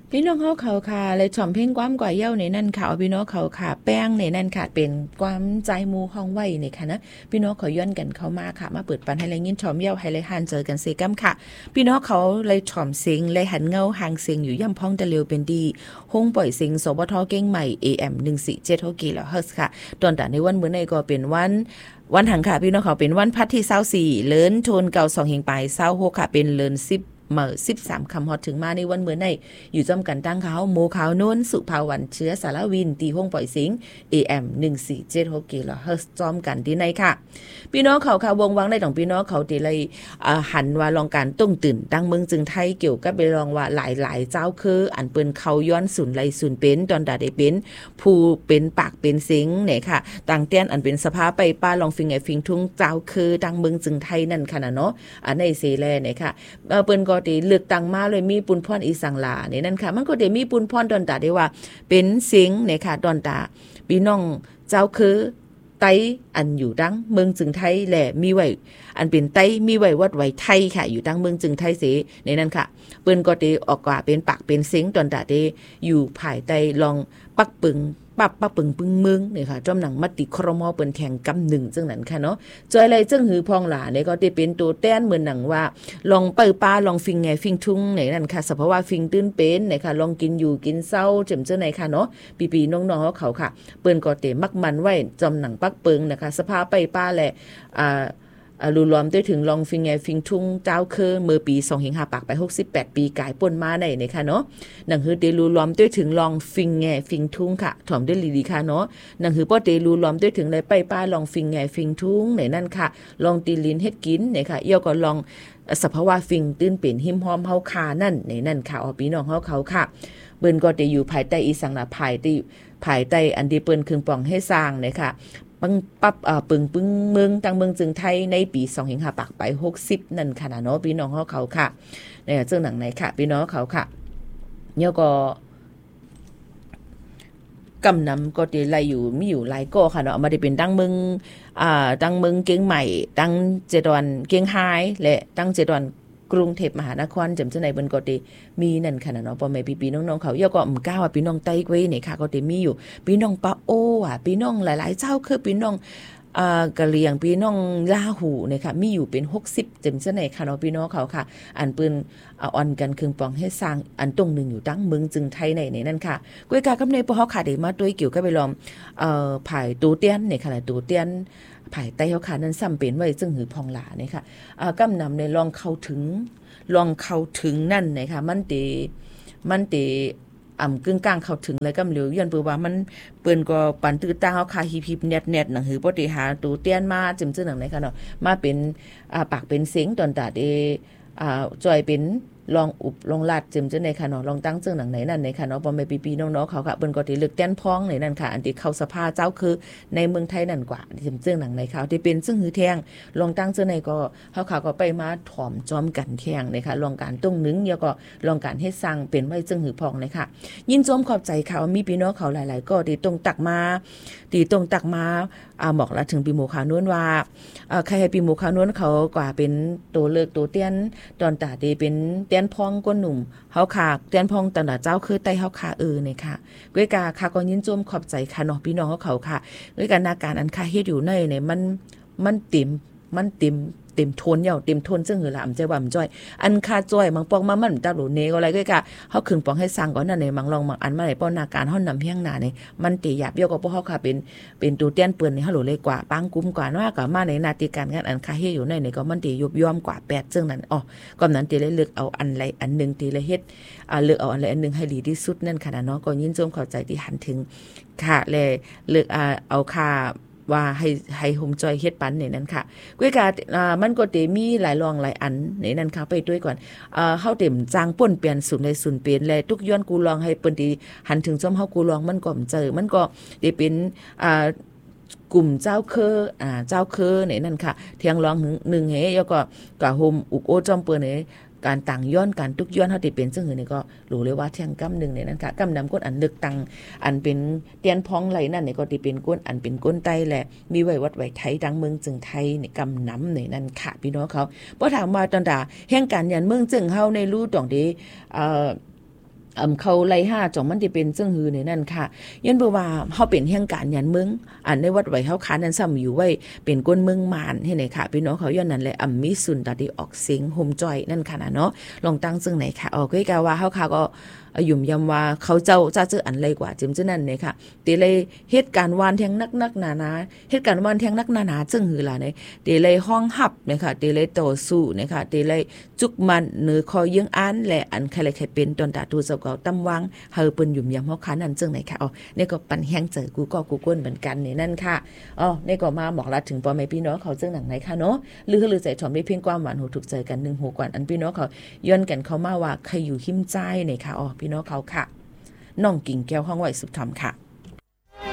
พี่น้องเขาค่ะเลยฉ่อมเพ่งความกว่าเย้าในนั่นค่ะพี่น้องเขาค่ะแป้งในนั่นค่ะเป็นความใจมูห้องไว้นี่ค่ะนะพี่น้องเขาย้อนกันเข้ามาค่ะมาเปิดปันให้เลยยินฉ่อมเย้าให้เลยหันเจอกันเซกัมค่ะพี่น้องเขาเลยฉ่อมเสียงเลยหันเงาหางเสียงอยู่ย่ำพ้องตะเลียวเป็นดีห้องปล่อยเสียงสบทเก้งใหม่ AM 147กิโลเฮิรตซ์ค่ะตอนแต่ในวันมื้อในก็เป็นวันหังค่ะพี่น้องเขาเป็นวันพัดที่24เลินโทนเก่า2เฮงไป26ค่ะเป็นเลิน10เมื่อ13คำฮอดถึงมาในวันเมื่อในอยู่จอมกันตั้งเขาโมขาวโน้นสุภาวันเชื้อสารวินตีห้องปล่อยสิง AM 1476กิโลเฮิรตซ์จอมกันที่ในค่ะพี่น้องเขาค่ะวงวังได้ของพี่น้องเขาที่เลยหันว่าลองการต้องตื่นตั้งเมืองจึงไทยเกี่ยวกับไปลองว่าหลายๆเจ้าคืออันเปิ้นเขาย้อนสุนไหลสุนเป็นตอนดาได้เป็นผู้เป็นปากเป็นสิงเนี่ยค่ะต่างเตี้ยนอันเป็นสภาไปป้าลองฟิงไงฟิงทุ่งเจ้าคือตั้งเมืองจึงไทยนั่นค่ะนะเนาะอันในเซแลเนี่ยค่ะเปิ้นก็ได้เลือกตั้งมาเลยมีปุนพรอีสังลาเนี่ยนั่นค่ะมันก็ได้มีปุนพรตอนตาได้ว่าเป็นสิงเนี่ยค่ะตอนตาพี่น้องเจ้าคือไตอันอยู่ดังเมืองจึงไทยแหละมีไว้อันเป็นไตมีไว้วัดไว้ไทยค่ะอยู่ดังเมืองจึงไทยเสในนั้นค่ะเปิ้นก็ได้ออกว่าเป็นปากเป็นเสียงตอนตาได้อยู่ภายใต้ลองปักปึงปักปึงปึงเมืองนี่ค่ะจอมหนังมติครม.เปิ้นแข่งกำหนึ่งจังนั้นค่ะเนาะจอยไรจังหือพองหลาเนี่ยก็ได้เป็นตัวแต้นเหมือนหนังว่าลองเปิดป้าลองฟิงไงฟิงทุ่งไหนนั่นค่ะสภาวะฟิงตื้นเป็นไหนค่ะลองกินอยู่กินเศร้าเจ็มเจ้าไหนค่ะเนาะปีๆน้องๆเขาค่ะเปิ้นก็เตมักมันไว้จอมหนังปักเปิงนะคะสภาไปป้าแหละรูรวมด้วยถึงลองฟิงไงฟิงทุ่งเจ้าเคอเมื่อปี25ปากไป68ปีกายป่นมาไหนเนี่ยค่ะเนาะหนังหือเตรูรวมด้วยถึงลองฟิงไงฟิงทุ่งค่ะถ่อมด้วยลีค่ะเนาะหนังหือป้อเตรูรวมด้วยถึงเลยไปป้าลองฟิงไงฟิงทุ่งไหนนั่นค่ะลองตีลิ้นเฮ็ดกินเนี่ยค่ะเอี่ยวก็ลองสภาวะฟิงตื้นเป็นหิมหอมเฮาคานั่นในนั่นค่ะพี่น้องเฮาเขาค่ะเปิ้นก็ได้อยู่ภายใต้อีสังนาภายใต้อันที่เปิ้นคึงปองให้สร้างเนี่ยค่ะปังปั๊บปึงเมืองตั้งเมืองจึงไทยในปี25ปากไป60นั่นค่ะเนาะพี่น้องเขาค่ะเนี่ยเจ้าหนังไหนค่ะพี่น้องเขาค่ะเนี่ยก็กำนำก็ได้ไล่อยู่มีอยู่หลายก็ค่ะเนาะมาได้เป็นตั้งเมืองตั้งเมืองเกียงใหม่ตั้งเจดอนเกียงไฮและตั้งเจดอนกรุงเทพมหานครจำเจ้าไหนเปิ้นก็ได้มีนั่นค่ะเนาะพ่อแม่พี่ๆน้องๆเขาเยาก็ก้าวว่าพี่น้องไต้กวยนี่ค่ะก็ได้มีอยู่พี่น้องปะโอพี่น้องหลายๆเจ้าคือพี่น้องกะเหรี่ยงพี่น้องลาหูเนี่ยค่ะมีอยู่เป็น60จำเจ้าไหนค่ะเนาะพี่น้องเขาค่ะอันเปิ้นอ่อนกันครึ่งปองให้สร้างอันตรงนึงอยู่ตั้งเมืองจึงไทยในนั่นค่ะกวยกากับในปอเฮาค่ะได้มาด้วยเกี่ยวกับไปลองภายตูเตียนเนี่ยค่ะตูเตียนภายใต้เฮาค่ะนั้นซ้ำเป็นไว้จึงหือพองหลาเนี่ยค่ะกำนำในลองเข้าถึงนั่นนะคะมันเตกึ่งกลางเข้าถึงแล้วก็เหลียวย้อนเปื้อว่ามันเปิ้นก็ปันตื้อตาเฮาคาฮิบๆแนดๆหนังหือบ่ได้หาตูเตียนมาจึมซื่อหนังไหนค่ะเนาะมาเป็นปากเป็นเสียงตอนตาเดจอยเป็นลองอุบลองลาดจึมจังได๋ค่ะเนาะลองตั้งจึงหนังไหนนั่นไหนค่ะเนาะบ่แม่ปีๆน้องๆเขาค่ะเปิ้นก็ได้เลือกแต้นพ้องไหนนั่นค่ะอันที่เข้าสภาเจ้าคือในเมืองไทยนั่นกว่าจึมจึงหนังไหนค่ะที่เป็นซึ่งหือแทงลองตั้งจึงไหนก็เฮาค่ะก็ไปมาถ่อมจอมกันแทงนะคะลองการตุ้งนึงแล้วก็ลองการเฮ็ดสร้างเป็นไว้จึงหือพองนะคะยินชมขอบใจค่ะมีพี่น้องเขาหลายๆก็ที่ตรงตักมาบอกละถึงปีหมู่ขาวนู้นว่าใครให้ปีหมู่ขาวนู้นเขากว่าเป็นตัวเลือกตัวเตี้ยนตอนตาดีเป็นเตี้ยนพองก้นหนุ่มเฮาค่ะเตี้ยนพองตอนเจ้าคือไต้เฮาค่ะเนี่ยค่ะก้อยกาค่ะก็ยินชมขอบใจค่ะเนาะพี่น้องเขาค่ะก้อยกานาการอันค่ะเฮ็ดอยู่ในเนี่ยมันเต็มทนเต็มทนซึ่งหือละอำใจว่ามันจ้อยอันค่าจ้อยมังปองมามันตาโหลเนก็อะไรก็กะเฮาขึ้นปองให้สร้างก่อนนั่นในมังลองมังอันมาได้ป้อนนาการเฮานำเพียงหน้านี่มันติหยาบเยาก็บ่เฮาค่ะเป็นตัวเตี้ยนเปิ้นนี่เฮาโหลเลยกว่าปังกุมกว่าว่าก็มาในนาทีการงานอันค่าเฮ็ดอยู่ในนี่ก็มันติยุบย่อมกว่า8ซึ่งนั้นก็นั้นติเลยเลือกเอาอันใดอันนึงติเลยเฮ็ดเลือกเอาอันใดอันนึงให้ดีที่สุดนั่นค่ะเนาะก็ยินชมเข้าใจที่หันถึงค่ะแลเลือกเอาค่าว่าให้โฮมจอยเฮ็ดปันเนี่ยนั่นค่ะก้วยกามันก็ได้มีหลายรองหลายอันเนี่ยนั่นค่ะไปด้วยก่อนเฮาเต็มจางป่นเปลี่ยนศูนย์ในศูนย์เป็นและทุกย้อนกูลองให้เปิ้นที่หันถึงซ้อมเฮากูลองมันก็เจอมันก็ได้เป็นกลุ่มเจ้าเคอเนี่ยนั่นค่ะเทียงรอง1เฮแล้วก็โฮมอุกโอจอมเปิ้นเนี่ยการต่างย้อนการทุกย้อนเฮาได้เป็นซึ่งนี่ก็รู้เลยว่าเที่ยงกำนึงเนี่ยนั่นค่ะกำนำก้นอันเลือกตังอันเป็นเตียนพ้องไหลนั่นนี่ก็สิเป็นก้นอันเป็นก้นไตแหละมีไว้วัดไว้ไทยดังเมืองจึงไทยนี่กำนำนี่นั่นค่ะพี่น้องเขาบ่ถามว่าตอนดาแห่งการยันเมืองจึงเฮาในรู้ตองดีเขาไล่ห้าจ่องมันจะเป็นซึ่งหือในนั่นค่ะย้อนเบว่าเฮาเป็นแห่งการยันเมืองในวัดไว้เฮาค้านั้นซ้ำอยู่ไว้เป็นก้นเมืองมานให้ไหนค่ะพี่น้องเขาย้อนนั้นแหละมิสุนตาดีออกเสียงโฮมจอยนั่นค่ะนะเนาะลองตั้งซึ่งไหนค่ะก็กะว่าเฮาค่ะก็ยุ่มยำว่าเขาเจ้าเจออันไรกว่าจิมจังนั้นเนี่ยค่ะตีเลยเหตุการณ์วานแทงนักหนาเหตุการณ์วานแทงนักหนาจึงหือล่ะเนี่ยตีเลยห้องหับเนี่ยค่ะตีเลยต่อสู้เนี่ยค่ะตีเลยจุกมันเนื้อคอยังอันและอันใครเลยใครเป็นตอนตาตูเจ้าก็ตำวังเฮาเปิ้นยุ่มยำเฮาคันนั้นจึงไหนค่ะนี่ก็ปันแห้งเจอกูก้นเหมือนกันนี่นั่นค่ะนี่ก็มาบอกลาถึงพ่อแม่พี่น้องเขาจึงหนังไหนค่ะเนาะหรือใจถ่อมได้เพียงความหวานหูถูกใจกัน1หูกว่าอันพี่น้องเขาย้อนกันเข้ามาว่าใครอยู่หิ้มใจเนี่ยค่ะพี่น้องเขาค่ะน้องกิ่งแก้วห้องไหวสุขธรรมค่ะ